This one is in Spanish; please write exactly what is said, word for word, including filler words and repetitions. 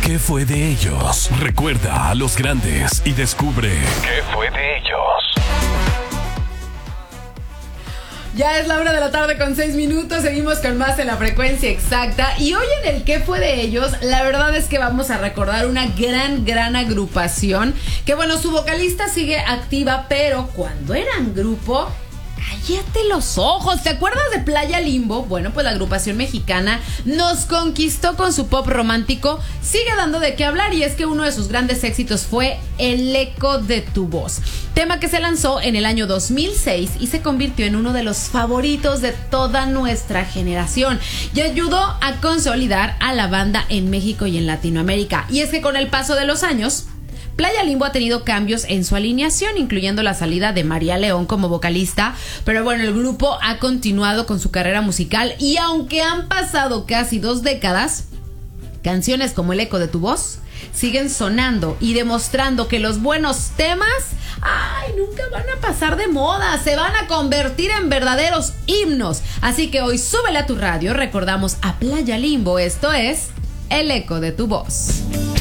¿Qué fue de ellos? Recuerda a los grandes y descubre ¿qué fue de ellos? Ya es la una de la tarde con seis minutos. Seguimos con más en la frecuencia exacta. Y hoy en el ¿qué fue de ellos? La verdad es que vamos a recordar una gran, gran agrupación. Que bueno, su vocalista sigue activa, pero cuando eran grupo, cállate los ojos. ¿Te acuerdas de Playa Limbo? Bueno, pues la agrupación mexicana nos conquistó con su pop romántico. Sigue dando de qué hablar, y es que uno de sus grandes éxitos fue El eco de tu voz, tema que se lanzó en el año dos mil seis y se convirtió en uno de los favoritos de toda nuestra generación y ayudó a consolidar a la banda en México y en Latinoamérica. Y es que con el paso de los años, Playa Limbo ha tenido cambios en su alineación, incluyendo la salida de María León como vocalista, pero bueno, el grupo ha continuado con su carrera musical, y aunque han pasado casi dos décadas, canciones como El eco de tu voz siguen sonando y demostrando que los buenos temas, ay, nunca van a pasar de moda, se van a convertir en verdaderos himnos. Así que hoy súbele a tu radio, recordamos a Playa Limbo, esto es El eco de tu voz.